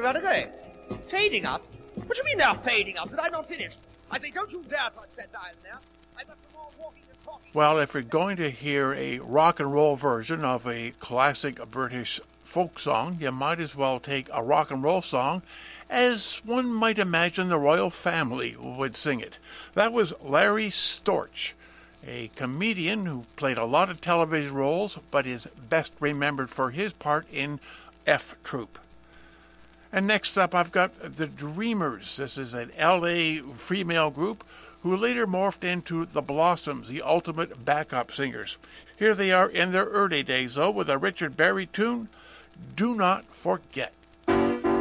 about to go? Fading up? What do you mean now, fading up? Did I not finish? I say, don't you dare touch that dial now. I've got some more walking and talking. Well, if you're going to hear a rock and roll version of a classic British folk song, you might as well take a rock and roll song as one might imagine the royal family would sing it. That was Larry Storch, a comedian who played a lot of television roles, but is best remembered for his part in F Troop. And next up, I've got the Dreamers. This is an L.A. female group who later morphed into the Blossoms, the ultimate backup singers. Here they are in their early days, though, with a Richard Berry tune, Do Not Forget.